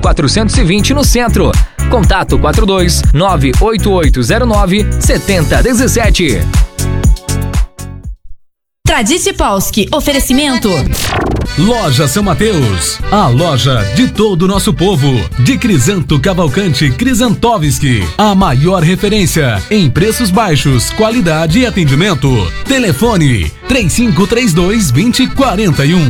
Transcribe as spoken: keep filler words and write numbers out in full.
quatrocentos e vinte no centro. Contato quatro dois nove oito oito zero nove sete zero um sete. Tradice Polski, oferecimento Loja São Mateus, a loja de todo o nosso povo. De Crisanto Cavalcante Crisantovski, a maior referência em preços baixos, qualidade e atendimento. Telefone três cinco três dois, dois zero quatro um.